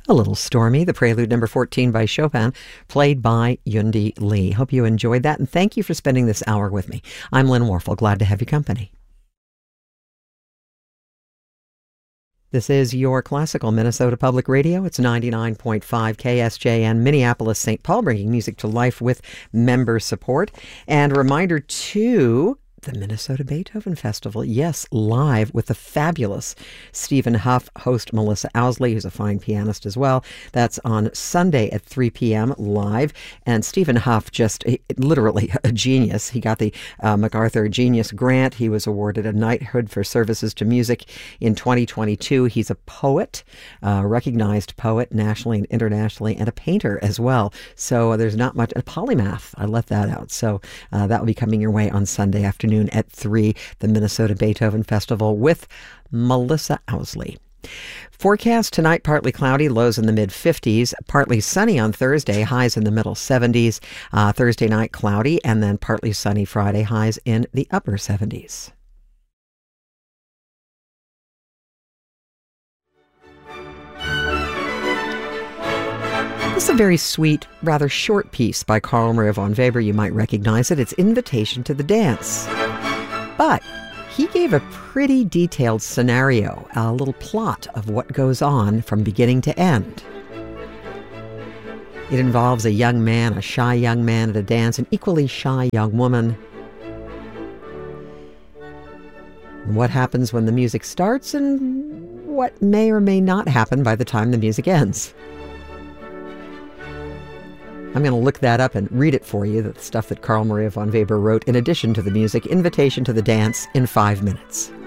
A Little Stormy, the Prelude number 14 by Chopin, played by Yundi Lee. Hope you enjoyed that, and thank you for spending this hour with me. I'm Lynn Warfel. Glad to have your company. This is your classical Minnesota Public Radio. It's 99.5 KSJN, Minneapolis, St. Paul, bringing music to life with member support. And a reminder, too, the Minnesota Beethoven Festival, yes, live with the fabulous Stephen Huff, host Melissa Owsley, who's a fine pianist as well. That's on Sunday at 3 p.m. live. And Stephen Huff, literally a genius. He got the MacArthur Genius Grant. He was awarded a knighthood for services to music in 2022. He's a poet, recognized poet nationally and internationally, and a painter as well. So there's not much, a polymath. I left that out. So that will be coming your way on Sunday afternoon at 3, the Minnesota Beethoven Festival with Melissa Owsley. Forecast tonight, partly cloudy, lows in the mid-50s, partly sunny on Thursday, highs in the middle 70s. Thursday night, cloudy, and then partly sunny Friday, highs in the upper 70s. This is a very sweet, rather short piece by Carl Maria von Weber. You might recognize it. It's Invitation to the Dance. But he gave a pretty detailed scenario, a little plot of what goes on from beginning to end. It involves a young man, a shy young man at a dance, an equally shy young woman. What happens when the music starts and what may or may not happen by the time the music ends. I'm going to look that up and read it for you, the stuff that Carl Maria von Weber wrote in addition to the music, Invitation to the Dance, in 5 minutes.